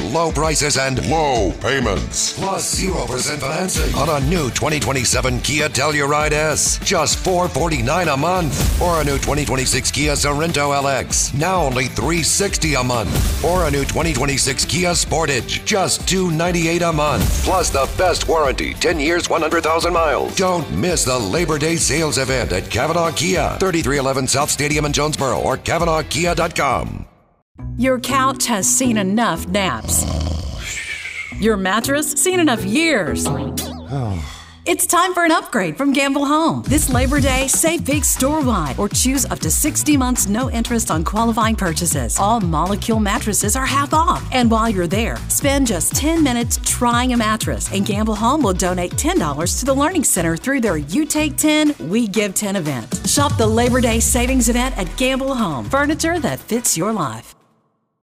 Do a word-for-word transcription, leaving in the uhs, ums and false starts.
low prices and low payments. Plus zero percent financing on a new twenty twenty-seven Kia Telluride S. Just four hundred forty-nine dollars a month. Or a new twenty twenty-six Kia Sorento L X. Now only three hundred sixty dollars a month. Or a new twenty twenty-six Kia Sportage. Just two hundred ninety-eight dollars a month. Plus the best warranty, ten years, one hundred thousand miles. Don't miss the Labor Day sales event at Cavanaugh Kia, thirty-three eleven South Stadium in Jonesboro, or Cavanaugh Kia dot com. Your couch has seen enough naps. Your mattress seen enough years. It's time for an upgrade from Gamble Home. This Labor Day, save big store-wide or choose up to sixty months no interest on qualifying purchases. All Molecule mattresses are half off. And while you're there, spend just ten minutes trying a mattress, and Gamble Home will donate ten dollars to the Learning Center through their You Take ten, We Give ten event. Shop the Labor Day savings event at Gamble Home. Furniture that fits your life.